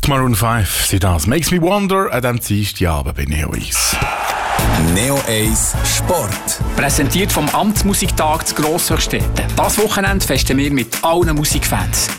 Maroon 5 sind das. Makes me wonder an diesem Dienstagabend bei Neo 1. Neo 1 Sport. Präsentiert vom Amtsmusiktag zu Grosshöchstetten. Das Wochenende festen wir mit allen Musikfans.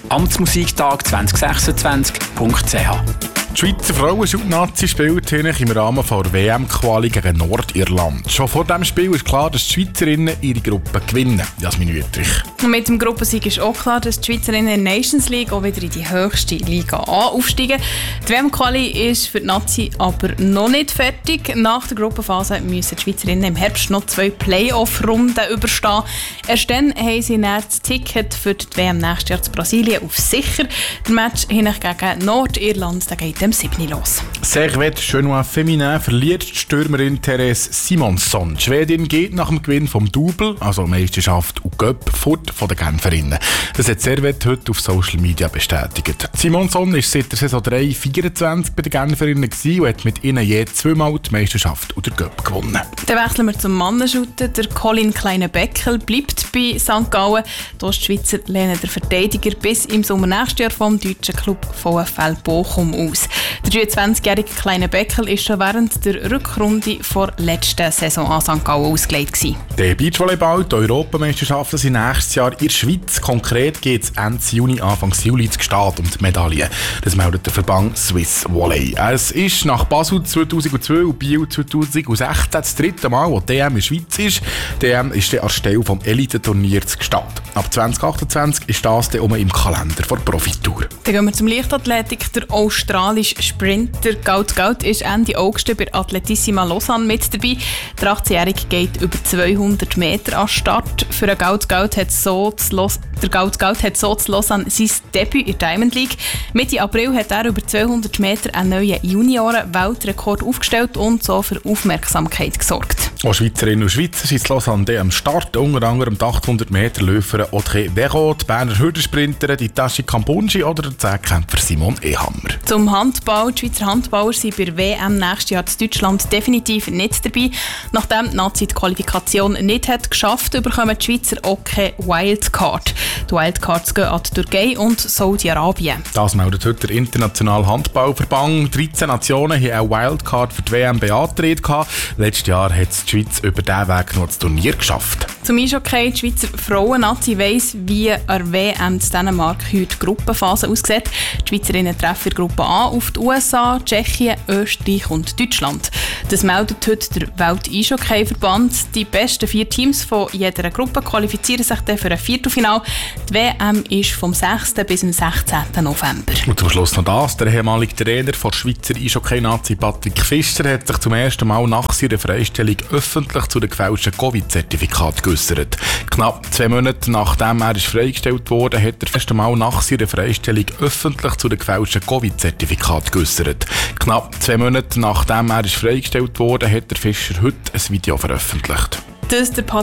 Amtsmusiktag2026.ch. Die Schweizer Frauen-Nazi spielt im Rahmen der WM-Quali gegen Nordirland. Schon vor diesem Spiel ist klar, dass die Schweizerinnen ihre Gruppe gewinnen. Jasmin Wüttrich. Mit dem Gruppensieg ist auch klar, dass die Schweizerinnen in der Nations League auch wieder in die höchste Liga A aufsteigen. Die WM-Quali ist für die Nazi aber noch nicht fertig. Nach der Gruppenphase müssen die Schweizerinnen im Herbst noch 2 Playoff-Runden überstehen. Erst dann haben sie das Ticket für die WM nächstes Jahr zu Brasilien auf sicher. Der Match gegen Nordirland geht am 7. los. Servette Genoa Feminin verliert die Stürmerin Therese Simonsson. Die Schwedin geht nach dem Gewinn vom Double, also Meisterschaft und Cup, fort von den Genferinnen. Das hat Servette heute auf Social Media bestätigt. Simonsson ist seit der Saison 3-24 bei den Genferinnen und hat mit ihnen je 2-mal die Meisterschaft und den Cup gewonnen. Dann wechseln wir zum Mannenshooten. Der Colin Kleine-Beckel bleibt bei St. Gallen. Hier ist die Schweizer lehnen der Verteidiger bis im Sommer nächstes Jahr vom deutschen Club VfL Bochum aus. Der 23-jährige Kleine Beckel war schon während der Rückrunde vor letzten Saison an St. Gallen ausgelegt. Der Beachvolleyball, die Europameisterschaften sind nächstes Jahr in der Schweiz. Konkret geht es Ende Juni, Anfang Juli zu Gstaad um die Medaillen. Das meldet der Verband Swiss Volley. Es ist nach Basel 2002 und Biel 2016 das dritte Mal, wo die DM in der Schweiz ist. Die DM ist an der Stelle vom Elite-Turnier zu Gstaad. Ab 2028 ist das dann im Kalender der Profitour. Dann gehen wir zum Leichtathletik. Der australische Sprinter Gaut ist Ende August bei Atletissima Lausanne mit dabei. Der 18-Jährige geht über 200 Meter an Start. Für den Gaut hat so zu Lausanne sein Debüt in der Diamond League. Mitte April hat er über 200 Meter einen neuen Junioren-Weltrekord aufgestellt und so für Aufmerksamkeit gesorgt. Auch Schweizerinnen und Schweizer sind in Lausanne am Start, unter anderem die 800 Meter Läuferin Audrey Verot, die Berner Hürdensprinterin Hitachi Kambunji oder der Zehnkämpfer Simon Ehammer. Zum Handball. Die Schweizer Handballer sind bei der WM nächstes Jahr in Deutschland definitiv nicht dabei. Nachdem die Nazi die Qualifikation nicht hat geschafft, bekommen die Schweizer auch keine Wildcard. Die Wildcards gehen an die Türkei und Saudi-Arabien. Das meldet heute der Internationale Handballverband. 13 Nationen haben eine Wildcard für die WM beantragt. Letztes Jahr hat die Schweiz über diesen Weg noch das Turnier geschafft. Zum Eishockey, die Schweizer Frauen-Nazi weiss, wie an WM in Dänemark heute die Gruppenphase aussieht. Die Schweizerinnen treffen in Gruppe A auf die USA, Tschechien, Österreich und Deutschland. Das meldet heute der Welt-Eishockey-Verband. Die besten 4 Teams von jeder Gruppe qualifizieren sich dann für ein Viertelfinale. Die WM ist vom 6. bis zum 16. November. Und zum Schluss noch das. Der ehemalige Trainer der Schweizer Eishockey-Nazi Patrick Fischer hat sich zum ersten Mal nach seiner Freistellung öffentlich zu den gefälschten Covid-Zertifikaten geäussert. Knapp 2 Monate nachdem er freigestellt wurde, hat er das erste Mal nach seiner Freistellung öffentlich zu den gefälschten Covid-Zertifikaten geäussert. Knapp 2 Monate nachdem er freigestellt wurde, hat der Fischer heute ein Video veröffentlicht. Dass der